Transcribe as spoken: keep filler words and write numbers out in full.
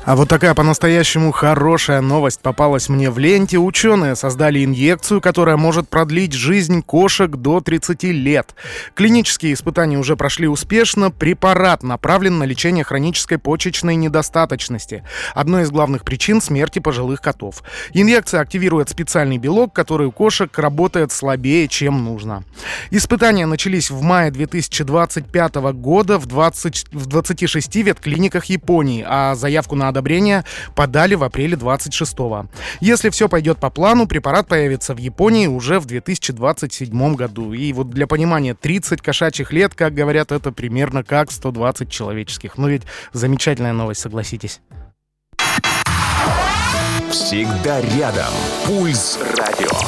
А вот такая по-настоящему хорошая новость попалась мне в ленте. Ученые создали инъекцию, которая может продлить жизнь кошек до тридцати лет. Клинические испытания уже прошли успешно. Препарат направлен на лечение хронической почечной недостаточности. Одной из главных причин смерти пожилых котов. Инъекция активирует специальный белок, который у кошек работает слабее, чем нужно. Испытания начались в мае две тысячи двадцать пятого года в, двадцати, в двадцати шести ветклиниках Японии, а заявку на одобрение подали в апреле двадцать шестого. Если все пойдет по плану, препарат появится в Японии уже в две тысячи двадцать седьмом году. И вот для понимания, тридцать кошачьих лет, как говорят, это примерно как сто двадцать человеческих. Ну ведь замечательная новость, согласитесь. Всегда рядом. Пульс радио.